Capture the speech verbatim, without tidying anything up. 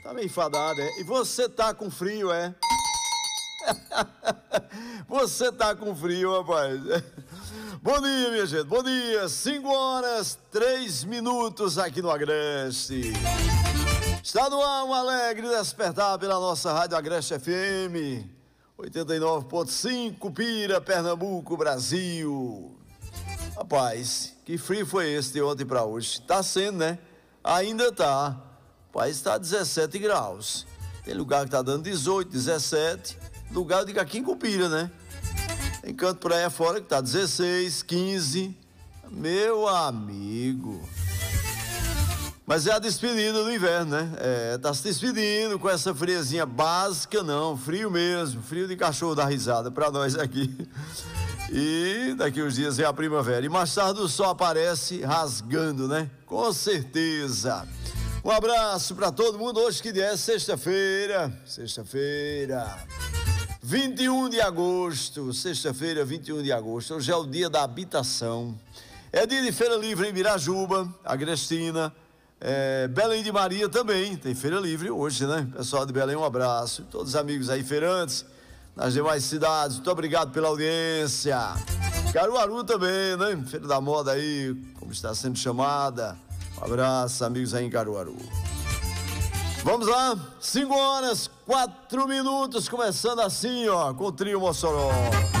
Tá meio enfadado, é? E você tá com frio, é? Você tá com frio, rapaz. Bom dia, minha gente, bom dia. cinco horas, três minutos aqui no Agreste. Está no ar um alegre despertar pela nossa rádio Agreste F M, oitenta e nove ponto cinco, Pira, Pernambuco, Brasil. Rapaz, que frio foi esse de ontem para hoje? Tá sendo, né? Ainda tá. O país está a dezessete graus. Tem lugar que tá dando dezoito, dezessete. Lugar de aqui em Cupira, né? Tem canto por aí afora que tá dezesseis, quinze. Meu amigo. Mas é a despedida do inverno, né? É, tá se despedindo com essa friazinha básica, não. Frio mesmo. Frio de cachorro da risada pra nós aqui. E daqui uns dias é a primavera. E mais tarde o sol aparece rasgando, né? Com certeza. Um abraço para todo mundo. Hoje que dia é? Sexta-feira. Sexta-feira. vinte e um de agosto. Sexta-feira, vinte e um de agosto. Hoje é o dia da habitação. É dia de Feira Livre em Birajuba, Agrestina. É, Belém de Maria também. Tem Feira Livre hoje, né? Pessoal de Belém, um abraço. Todos os amigos aí, feirantes, nas demais cidades. Muito obrigado pela audiência. Caruaru também, né? Feira da Moda aí, como está sendo chamada. Um abraço, amigos aí em Caruaru. Vamos lá, cinco horas, quatro minutos, começando assim, ó, com o Trio Mossoró.